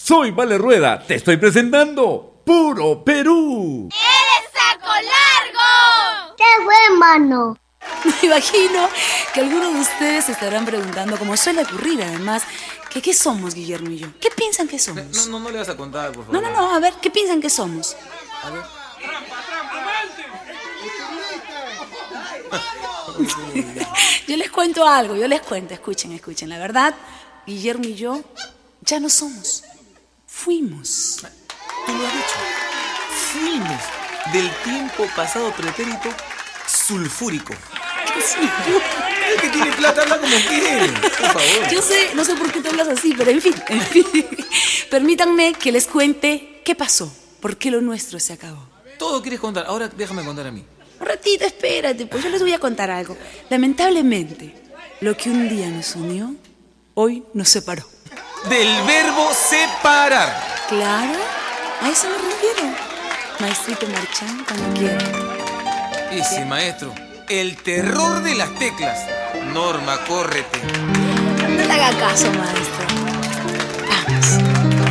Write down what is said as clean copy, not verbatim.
Soy Vale Rueda, te estoy presentando Puro Perú. ¡Eres saco largo! ¿Qué fue, hermano? Me imagino que algunos de ustedes se estarán preguntando, como suele ocurrir además, que ¿qué somos, Guillermo y yo? ¿Qué piensan que somos? No le vas a contar, por favor. No, a ver, ¿qué piensan que somos? A ver. Yo les cuento algo, escuchen. La verdad, Guillermo y yo ya no somos, fuimos. Tú lo has dicho. Fuimos del tiempo pasado pretérito sulfúrico. El que tiene plata habla como quiere, por favor. Yo sé, no sé por qué te hablas así, pero en fin. Permítanme que les cuente qué pasó, por qué lo nuestro se acabó. Todo quieres contar, ahora déjame contar a mí. Un ratito, espérate, pues yo les voy a contar algo. Lamentablemente, lo que un día nos unió, hoy nos separó. Del verbo separar. Claro, a eso me refiero. Maestrito Marchán, cuando quiera. Y sí, maestro, el terror de las teclas. Norma, córrete. No le haga caso, maestro.